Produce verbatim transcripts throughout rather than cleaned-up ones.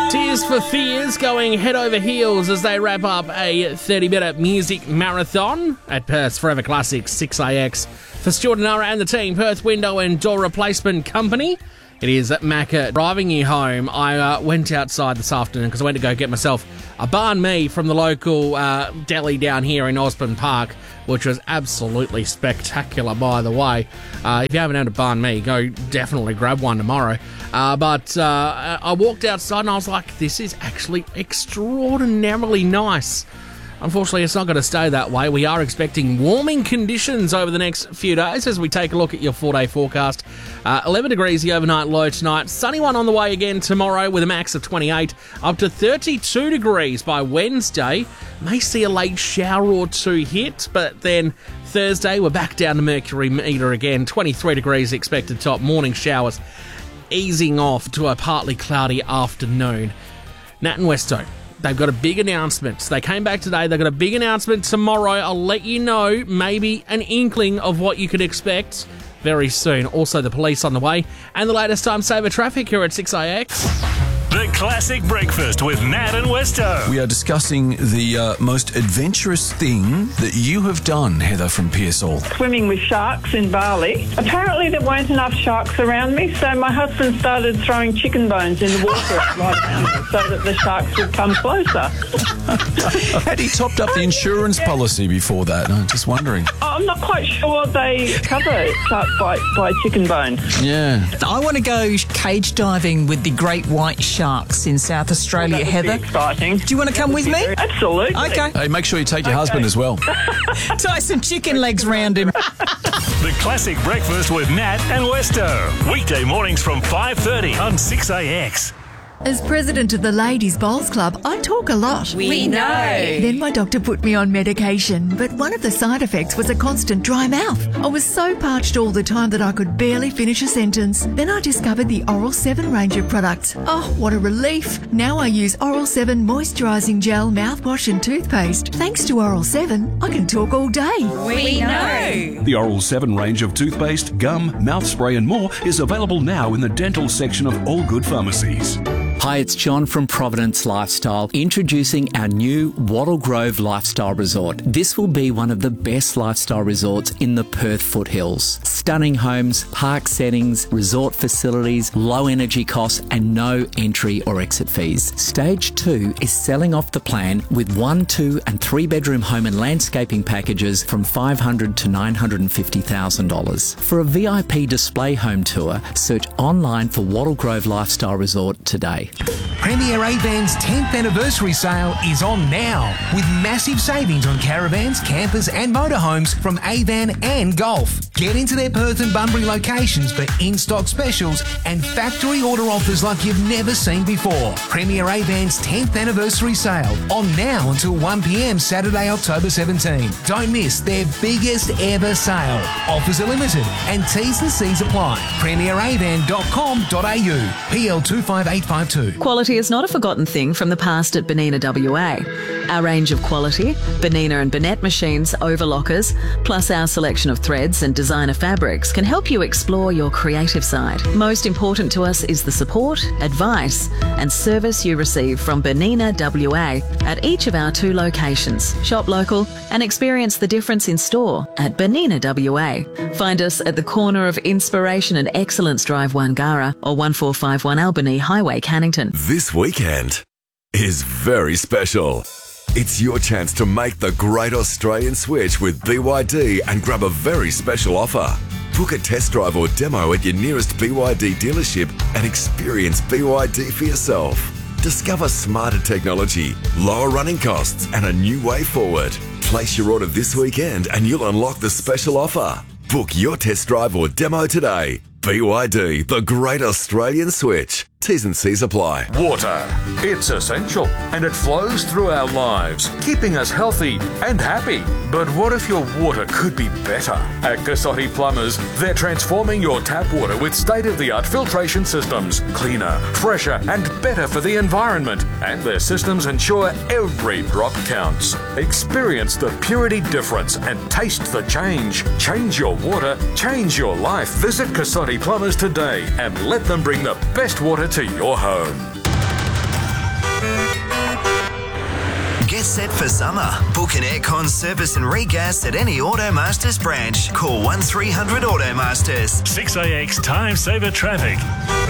Tears for Fears going head over heels as they wrap up a thirty-minute music marathon at Perth's Forever Classics six A X. For Stuart and Nara and the team, Perth Window and Door Replacement Company, it is Macca driving you home. I uh, went outside this afternoon because I went to go get myself a banh mi from the local uh, deli down here in Osborne Park, which was absolutely spectacular, by the way. Uh, if you haven't had a banh mi, go definitely grab one tomorrow. Uh, but uh, I walked outside and I was like, this is actually extraordinarily nice. Unfortunately, it's not going to stay that way. We are expecting warming conditions over the next few days as we take a look at your four-day forecast. Uh, eleven degrees the overnight low tonight. Sunny one on the way again tomorrow with a max of twenty-eight. Up to thirty-two degrees by Wednesday. May see a late shower or two hit, but then Thursday we're back down to mercury meter again. twenty-three degrees expected top. Morning showers easing off to a partly cloudy afternoon. Nat and Westo, they've got a big announcement. They came back today. They've got a big announcement tomorrow. I'll let you know maybe an inkling of what you could expect very soon. Also, the police on the way. And the latest time saver traffic here at six A X. The Classic Breakfast with Nat and Westo. We are discussing the uh, most adventurous thing that you have done, Heather from Pearsall. Swimming with sharks in Bali. Apparently there weren't enough sharks around me, so my husband started throwing chicken bones in the water right around me so that the sharks would come closer. Had he topped up the insurance policy before that? I'm just wondering. I'm not quite sure they cover shark bite by chicken bones. Yeah. I want to go cage diving with the great white sharks in South Australia, That would Heather. be exciting. Do you want to come with me? Absolutely. Okay. Hey, make sure you take your husband as well. Tie some chicken legs round him. The Classic Breakfast with Nat and Westo. Weekday mornings from five thirty on six A X. As president of the Ladies Bowls Club, I talk a lot. We know. Then my doctor put me on medication, but one of the side effects was a constant dry mouth. I was so parched all the time that I could barely finish a sentence. Then I discovered the Oral seven range of products. Oh, what a relief. Now I use Oral seven moisturising gel, mouthwash and toothpaste. Thanks to Oral seven, I can talk all day. We know. The Oral seven range of toothpaste, gum, mouth spray and more is available now in the dental section of all good pharmacies. Hi, it's John from Providence Lifestyle, introducing our new Wattle Grove Lifestyle Resort. This will be one of the best lifestyle resorts in the Perth foothills. Stunning homes, park settings, resort facilities, low energy costs and no entry or exit fees. Stage two is selling off the plan with one, two and three bedroom home and landscaping packages from five hundred thousand dollars to nine hundred fifty thousand dollars. For a V I P display home tour, search online for Wattle Grove Lifestyle Resort today. Premier Avan's tenth anniversary sale is on now with massive savings on caravans, campers and motorhomes from Avan and Golf. Get into their Perth and Bunbury locations for in-stock specials and factory order offers like you've never seen before. Premier Avan's tenth anniversary sale on now until one p m Saturday, October seventeenth. Don't miss their biggest ever sale. Offers are limited and T's and C's apply. premier avan dot com dot a u. P L two five eight five two. Quality is not a forgotten thing from the past at Benina W A. Our range of quality, Benina and Bennett machines, overlockers, plus our selection of threads and designer fabrics can help you explore your creative side. Most important to us is the support, advice and service you receive from Benina W A at each of our two locations. Shop local and experience the difference in store at Benina W A. Find us at the corner of Inspiration and Excellence Drive, Wangara or one four five one Albany Highway, Cannington. This weekend is very special. It's your chance to make the great Australian switch with B Y D and grab a very special offer. Book a test drive or demo at your nearest B Y D dealership and experience B Y D for yourself. Discover smarter technology, lower running costs and a new way forward. Place your order this weekend and you'll unlock the special offer. Book your test drive or demo today. B Y D, the great Australian switch. T's and C's apply. Water. It's essential and it flows through our lives, keeping us healthy and happy. But what if your water could be better? At Cassotti Plumbers, they're transforming your tap water with state-of-the-art filtration systems, cleaner, fresher and better for the environment. And their systems ensure every drop counts. Experience the purity difference and taste the change. Change your water, change your life. Visit Cassotti Plumbers today and let them bring the best water to your home. set for summer. Book an aircon service and regas at any Automasters branch. Call one three hundred Automasters. six A X Time Saver Traffic.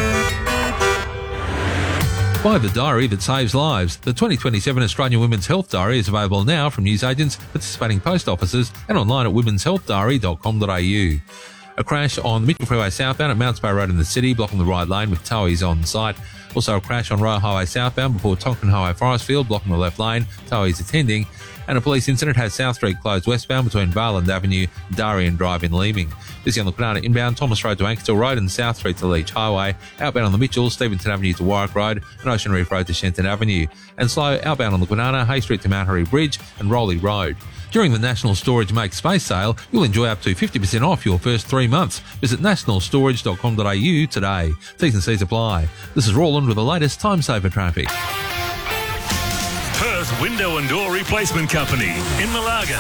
Buy the diary that saves lives. The twenty twenty-seven Australian Women's Health Diary is available now from newsagents, participating post offices and online at womens health diary dot com dot a u. A crash on the Mitchell Freeway southbound at Mounts Bay Road in the city, blocking the right lane with towies on site. Also a crash on Royal Highway southbound before Tonkin Highway Forestfield, blocking the left lane, towies attending. And a police incident has South Street closed westbound between Varland Avenue and Darien Drive in Leeming. Busy on the Kwinana inbound, Thomas Road to Ankersville Road and South Street to Leach Highway. Outbound on the Mitchell, Stevenson Avenue to Warwick Road and Ocean Reef Road to Shenton Avenue. And slow outbound on the Kwinana, Hay Street to Mount Harry Bridge and Rowley Road. During the National Storage Make Space sale, you'll enjoy up to fifty percent off your first three months. Visit national storage dot com dot a u today. T's and C's apply. This is Roland with the latest Time Saver traffic. Perth Window and Door Replacement Company in Malaga.